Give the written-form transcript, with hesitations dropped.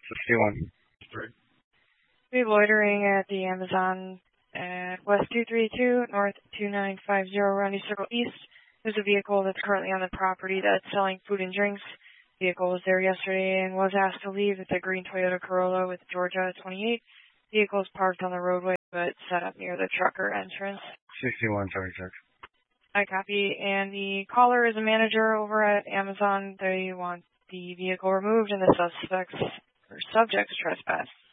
61. Be loitering at the Amazon at West 232, North 2950, Roundy Circle East. There's a vehicle that's currently on the property that's selling food and drinks. Vehicle was there yesterday and was asked to leave. It's a green Toyota Corolla with Georgia 28. Vehicle is parked on the roadway but set up near the trucker entrance. 61, sorry, sir. I copy. And the caller is a manager over at Amazon. They want the vehicle removed and the subject's trespass.